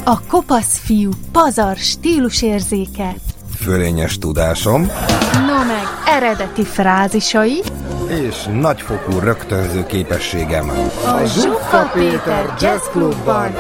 A kopasz fiú pazar stílusérzéke, fölényes tudásom, no meg eredeti frázisai, és nagyfokú rögtönző képességem. A Zsuffa Péter Jazz Clubban.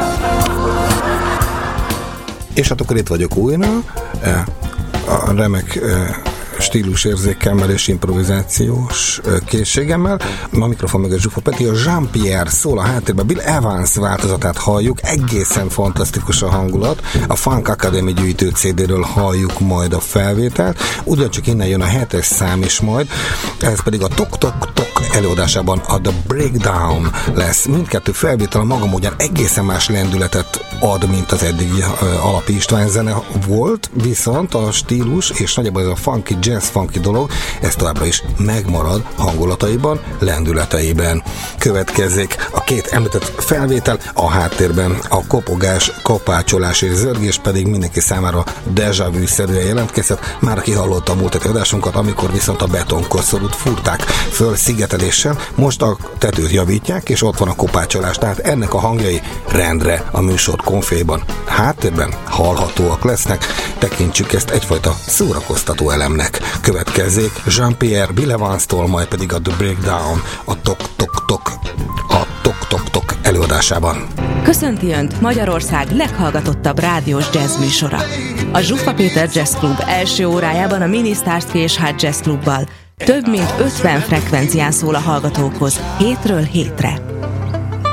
És hát akkor itt vagyok újra, a remek stílusérzékemmel és improvizációs készségemmel. A mikrofon mögött Zsuffa Peti, a Jean-Pierre szól a háttérben, Bill Evans változatát halljuk, egészen fantasztikus a hangulat. A Funk Academy gyűjtő CD-ről halljuk majd a felvételt, ugyancsak innen jön a 7-es szám is majd, ez pedig a Tok Tok Tok előadásában a The Breakdown lesz. Mindkettő felvétel a maga módján egészen más lendületet ad, mint az eddigi Alapi István zene volt, viszont a stílus és nagyjából ez a funky, jazz-funky dolog, ez továbbra is megmarad hangulataiban, lendületeiben. Következzék a két említett felvétel, a háttérben a kopogás, kopácsolás és zörgés pedig mindenki számára déjà vu-szerűen jelentkezett, már aki hallotta a múlt heti adásunkat, amikor viszont a betonkoszorút fúrták föl szigeteléssel, most a tetőt javítják, és ott van a kopácsolás, tehát ennek a hangjai rendre a műsor konféban háttérben hallhatóak lesznek, tekintsük ezt egyfajta szórakoztató elemnek. Következzék Jean-Pierre Bill Evans-tól, majd pedig a The Breakdown a Tok Tok Tok, a Tok Tok Tok előadásában. Köszönti Önt Magyarország leghallgatottabb rádiós jazz műsora. A Zsuffa Péter Jazz Club első órájában a Mini Starsky és Hutch Jazz Clubbal több mint 50 frekvencián szól a hallgatókhoz hétről hétre.